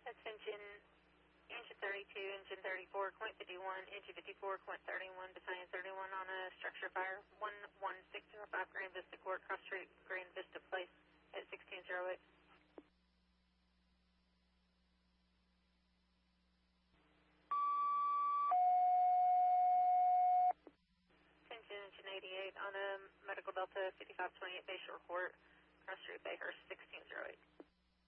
Attention, engine 32, engine 34, Quint 51, engine 54, Quint 31, Battalion 31 on a structure fire, 11605 Grand Vista Court, Cross Street, Grand Vista Place at 1608. Attention, engine 88 on a Medical Delta 5528 Bayshore Court, Cross Street, Bayhurst, 1608.